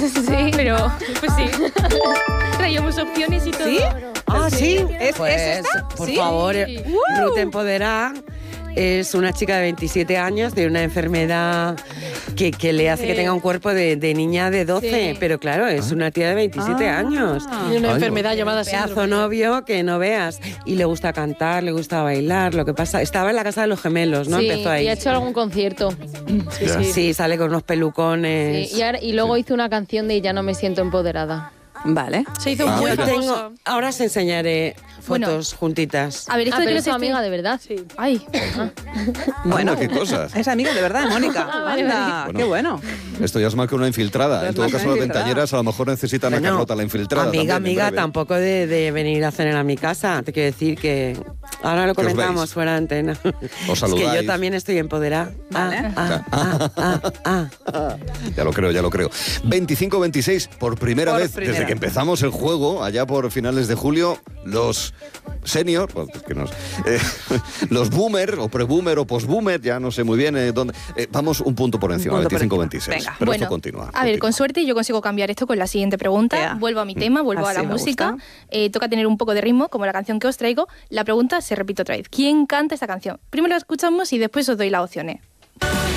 Sí, pero pues sí. Traíamos opciones y todo. ¿Sí? Ah, sí. ¿Es Pues, esta? por ¿Sí? favor, Ruth Empoderá es una chica de 27 años de una enfermedad que le hace que tenga un cuerpo de niña de 12, pero claro, es una tía de 27 años. Y una Ay, enfermedad llamada Pedazo síndrome. novio que no veas. Y le gusta cantar, le gusta bailar. Lo que pasa, estaba en la casa de los gemelos, ¿no? Sí, Empezó ahí. y ha hecho algún concierto. Ya. Sí, sale con unos pelucones. Sí, y luego hizo una canción de Ya no me siento empoderada. Vale. Se hizo muy Yo famosa. ahora os enseñaré Bueno. fotos juntitas. A ver, esto de que pero no es te tu esté- amiga de verdad. Sí. Ay. Bueno, qué cosas. Es amiga de verdad de Mónica. vale, Anda, vale. qué bueno. Esto ya es más que una infiltrada. En Es todo más que caso, una las infiltrada. ventañeras a lo mejor necesitan a Bueno, Carlota, la infiltrada. Amiga, también, en breve. tampoco de venir a cenar a mi casa. Te quiero decir que ahora lo Que os comentamos veis. fuera de antena. Os Es que saludáis. yo también estoy empoderada. Vale. Ya lo creo, ya lo creo. 25-26, por primera vez desde que empezamos el juego, allá por finales de julio, los senior, los boomer o pre-boomer o post-boomer, ya no sé muy bien dónde, vamos un punto por encima, Un punto por 25-26. encima. Pero Bueno, esto continúa. A ver, con suerte yo consigo cambiar esto con la siguiente pregunta. Ea. Vuelvo a mi tema, vuelvo a Así la me música. gusta. Toca tener un poco de ritmo, como la canción que os traigo. La pregunta se repite otra vez. ¿Quién canta esta canción? Primero la escuchamos y después os doy las opciones.